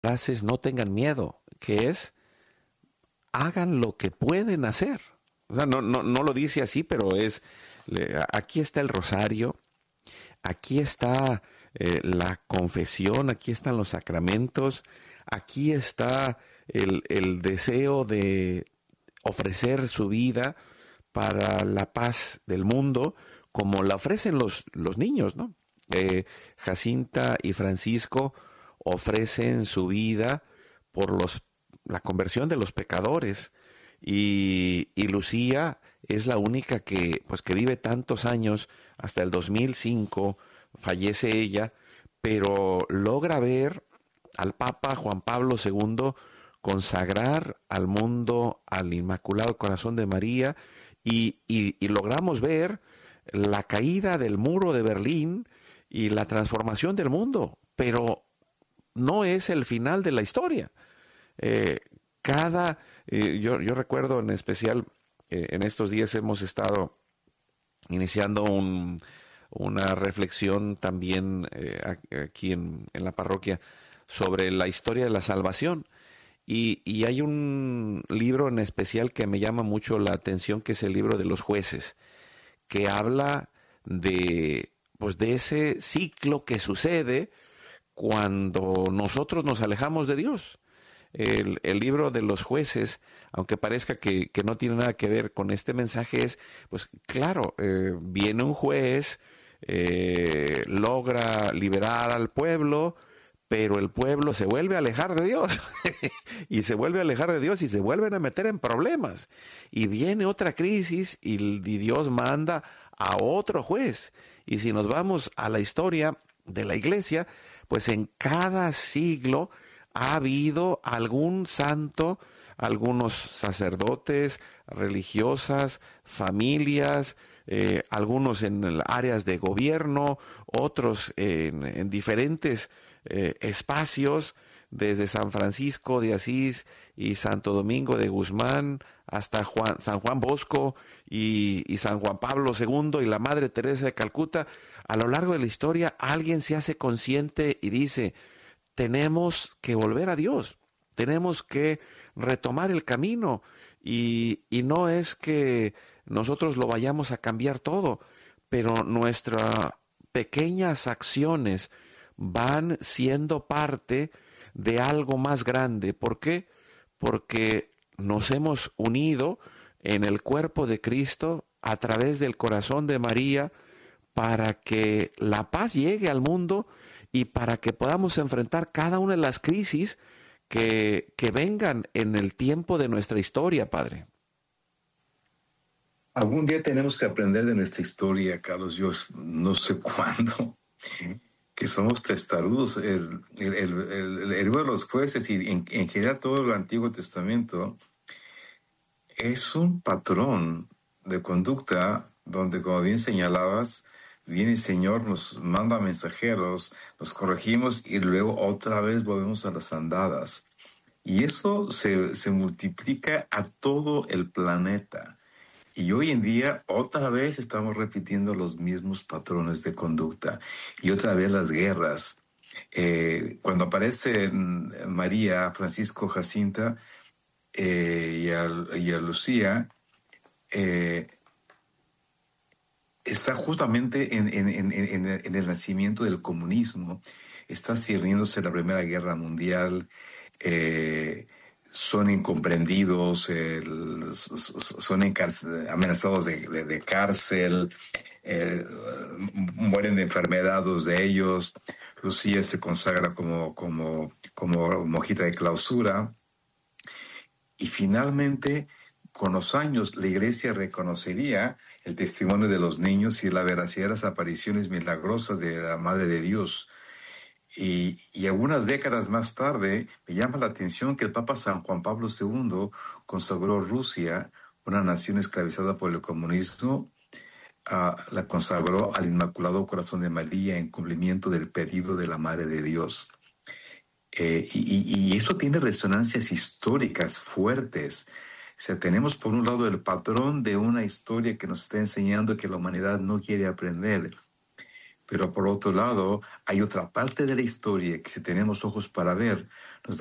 frases no tengan miedo, que es hagan lo que pueden hacer. O sea, no lo dice así, pero aquí está el rosario, aquí está la confesión, aquí están los sacramentos, aquí está el deseo de ofrecer su vida para la paz del mundo, como la ofrecen los niños, ¿no? Jacinta y Francisco ofrecen su vida por la conversión de los pecadores, y Lucía es la única que vive tantos años, hasta el 2005 fallece ella, pero logra ver al Papa Juan Pablo II consagrar al mundo al Inmaculado Corazón de María, y logramos ver la caída del muro de Berlín y la transformación del mundo, pero no es el final de la historia. Eh, yo recuerdo en especial, en estos días hemos estado iniciando una reflexión también aquí en la parroquia sobre la historia de la salvación. Y hay un libro en especial que me llama mucho la atención, que es el libro de los Jueces, que habla de ese ciclo que sucede cuando nosotros nos alejamos de Dios. El libro de los Jueces, aunque parezca que no tiene nada que ver con este mensaje, pues claro, viene un juez, logra liberar al pueblo, pero el pueblo se vuelve a alejar de Dios y se vuelve a alejar de Dios y se vuelven a meter en problemas, y viene otra crisis y Dios manda a otro juez. Y si nos vamos a la historia de la iglesia, pues en cada siglo ha habido algún santo, algunos sacerdotes, religiosas, familias, algunos en áreas de gobierno, otros en diferentes espacios, desde San Francisco de Asís y Santo Domingo de Guzmán hasta San Juan Bosco y San Juan Pablo II y la Madre Teresa de Calcuta. A lo largo de la historia alguien se hace consciente y dice: tenemos que volver a Dios, tenemos que retomar el camino, y no es que nosotros lo vayamos a cambiar todo, pero nuestras pequeñas acciones van siendo parte de algo más grande. ¿Por qué? Porque nos hemos unido en el cuerpo de Cristo a través del corazón de María, para que la paz llegue al mundo y para que podamos enfrentar cada una de las crisis que vengan en el tiempo de nuestra historia, Padre. Algún día tenemos que aprender de nuestra historia, Carlos. Yo no sé cuándo, que somos testarudos. El libro de los Jueces y en general todo el Antiguo Testamento es un patrón de conducta donde, como bien señalabas, viene el Señor, nos manda mensajeros, nos corregimos y luego otra vez volvemos a las andadas. Y eso se multiplica a todo el planeta. Y hoy en día otra vez estamos repitiendo los mismos patrones de conducta. Y otra vez las guerras. Cuando aparecen María, Francisco, Jacinta y a Lucía, está justamente en el nacimiento del comunismo. Está sirviéndose la Primera Guerra Mundial. Son incomprendidos, son amenazados de cárcel, mueren de enfermedad dos de ellos. Lucía se consagra como monjita de clausura. Y finalmente, con los años, la Iglesia reconocería el testimonio de los niños y la veracidad de las apariciones milagrosas de la Madre de Dios. Y algunas décadas más tarde, me llama la atención que el Papa San Juan Pablo II consagró Rusia, una nación esclavizada por el comunismo, la consagró al Inmaculado Corazón de María en cumplimiento del pedido de la Madre de Dios. Y eso tiene resonancias históricas fuertes. O sea, tenemos por un lado el patrón de una historia que nos está enseñando que la humanidad no quiere aprender. Pero por otro lado, hay otra parte de la historia que si tenemos ojos para ver,